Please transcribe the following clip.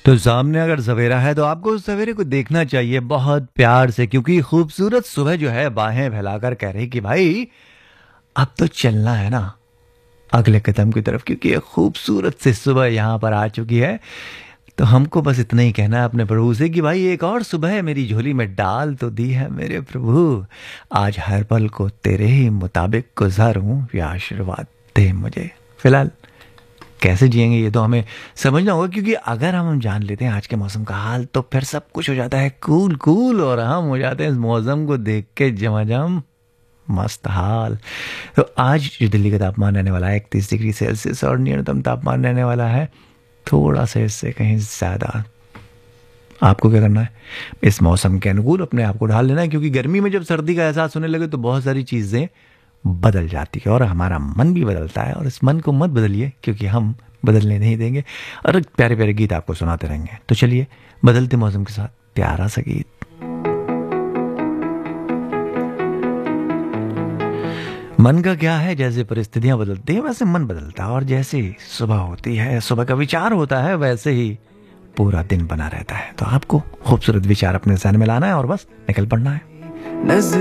तो सामने अगर सवेरा है तो आपको उस सवेरे को देखना चाहिए बहुत प्यार से, क्योंकि खूबसूरत सुबह जो है बाहें फैलाकर कह रही कि भाई अब तो चलना है ना अगले कदम की तरफ, क्योंकि ये खूबसूरत सी सुबह यहाँ पर आ चुकी है। तो हमको बस इतना ही कहना है अपने प्रभु से कि भाई एक और सुबह मेरी झोली में डाल तो दी है मेरे प्रभु, आज हर पल को तेरे ही मुताबिक गुजारूं, या आशीर्वाद दे मुझे। फिलहाल कैसे जिएंगे ये तो हमें समझना होगा, क्योंकि अगर हम जान लेते हैं आज के मौसम का हाल तो फिर सब कुछ हो जाता है कूल कूल, और हम हो जाते हैं इस मौसम को देख के जमाजम मस्त हाल। तो आज जो दिल्ली का तापमान रहने वाला है 31 डिग्री सेल्सियस, और न्यूनतम तापमान रहने वाला है थोड़ा सा इससे कहीं ज़्यादा। आपको क्या करना है, इस मौसम के अनुकूल अपने आप को ढाल लेना है, क्योंकि गर्मी में जब सर्दी का एहसास होने लगे तो बहुत सारी चीज़ें बदल जाती है और हमारा मन भी बदलता है। और इस मन को मत बदलिए, क्योंकि हम बदलने नहीं देंगे, और प्यारे प्यारे गीत आपको सुनाते रहेंगे। तो चलिए बदलते मौसम के साथ प्यारा सा गीत। मन का क्या है, जैसे परिस्थितियां बदलती हैं वैसे मन बदलता है, और जैसे सुबह होती है, सुबह का विचार होता है, वैसे ही पूरा दिन बना रहता है। तो आपको खूबसूरत विचार अपने ज़हन में लाना है और बस निकल पड़ना है।